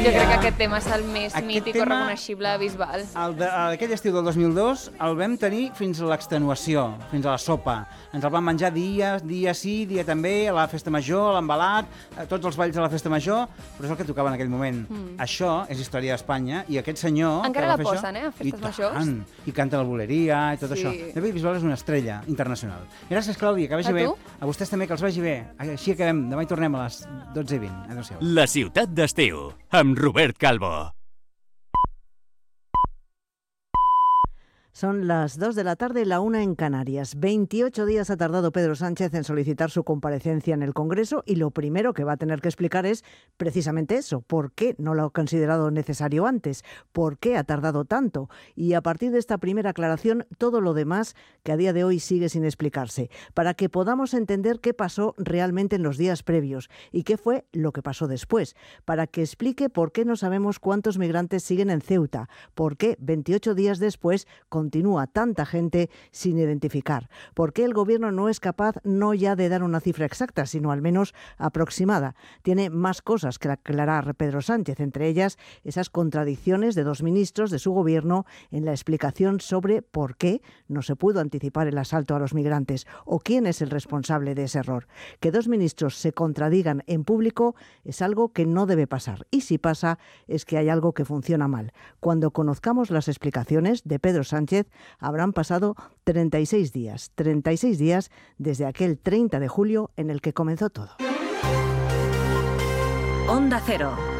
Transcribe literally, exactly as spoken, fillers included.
Jo crec que aquest tema és el més Aquest mític o tema- reconeixible de Bisbal. El de, aquell estiu del dos mil dos el vam tenir fins a l'extenuació, fins a la sopa. Ens el vam menjar dia, dia sí, dia també, a la festa major, a l'embalat, a tots els balls de la festa major, però és el que tocava en aquell moment. Mm. Això és història d'Espanya i aquest senyor... Encara que va la fer posen, això, eh, a festes i majors. tant, I canta la boleria i tot Sí. això. David Bisbal és una estrella internacional. Gràcies, Clàudia, que vagi A bé. tu. A vostès també, que els vagi bé. Així acabem. Demà hi tornem a les dotze i vint. Adéu-siau. La ciutat d'estiu, amb Robert Calvo. Son las dos de la tarde, la una en Canarias. veintiocho días ha tardado Pedro Sánchez en solicitar su comparecencia en el Congreso y lo primero que va a tener que explicar es precisamente eso. ¿Por qué no lo ha considerado necesario antes? ¿Por qué ha tardado tanto? Y a partir de esta primera aclaración, todo lo demás que a día de hoy sigue sin explicarse, para que podamos entender qué pasó realmente en los días previos y qué fue lo que pasó después, para que explique por qué no sabemos cuántos migrantes siguen en Ceuta, por qué veintiocho días después continúa tanta gente sin identificar, por qué el Gobierno no es capaz no ya de dar una cifra exacta, sino al menos aproximada. Tiene más cosas que aclarar Pedro Sánchez, entre ellas esas contradicciones de dos ministros de su Gobierno en la explicación sobre por qué no se pudo anticipar el asalto a los migrantes o quién es el responsable de ese error. Que dos ministros se contradigan en público es algo que no debe pasar, y si pasa es que hay algo que funciona mal. Cuando conozcamos las explicaciones de Pedro Sánchez, habrán pasado treinta y seis días, treinta y seis días desde aquel treinta de julio en el que comenzó todo. Onda Cero.